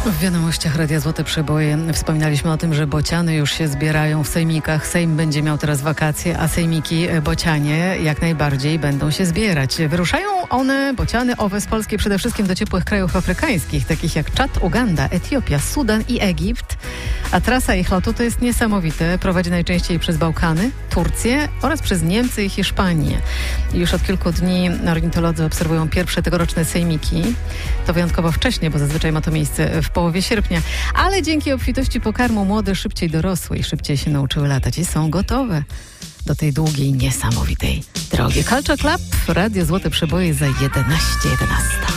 W wiadomościach Radia Złote Przeboje wspominaliśmy o tym, że bociany już się zbierają w sejmikach. Sejm będzie miał teraz wakacje, a sejmiki bocianie jak najbardziej będą się zbierać. Wyruszają one, bociany owe z Polski przede wszystkim do ciepłych krajów afrykańskich, takich jak Czad, Uganda, Etiopia, Sudan i Egipt. A trasa ich lotu to jest niesamowite. Prowadzi najczęściej przez Bałkany, Turcję oraz przez Niemcy i Hiszpanię. I już od kilku dni ornitolodzy obserwują pierwsze tegoroczne sejmiki. To wyjątkowo wcześnie, bo zazwyczaj ma to miejsce w połowie sierpnia. Ale dzięki obfitości pokarmu młode szybciej dorosły i szybciej się nauczyły latać i są gotowe do tej długiej, niesamowitej drogi. Culture Club, Radio Złote Przeboje za 11:11.